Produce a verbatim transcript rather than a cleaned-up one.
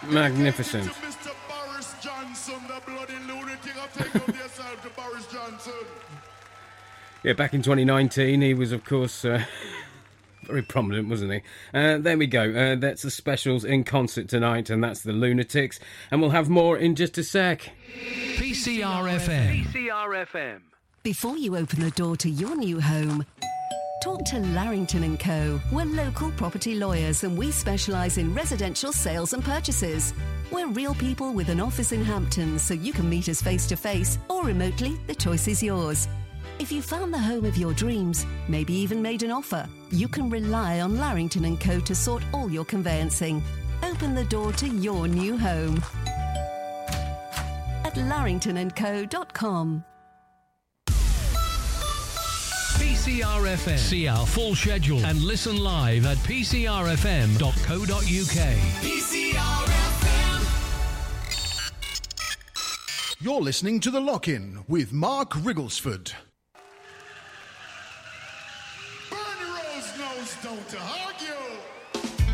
Magnificent. Mister Boris Johnson, the bloody lunatic. I'll take up yourself to Boris Johnson. Yeah, back in twenty nineteen, he was, of course, uh, very prominent, wasn't he? Uh, there we go. Uh, that's the specials in concert tonight, and that's the Lunatics. And we'll have more in just a sec. P C R F M. P C R F M. Before you open the door to your new home, talk to Larrington and Co. We're local property lawyers and we specialise in residential sales and purchases. We're real people with an office in Hampton, so you can meet us face to face or remotely. The choice is yours. If you found the home of your dreams, maybe even made an offer, you can rely on Larrington and Co. to sort all your conveyancing. Open the door to your new home at larrington and co dot com. P C R F M. See our full schedule and listen live at p c r f m dot co dot u k. P C R F M. You're listening to The Lock-In with Mark Rigglesford. Bernie Rose knows don't argue.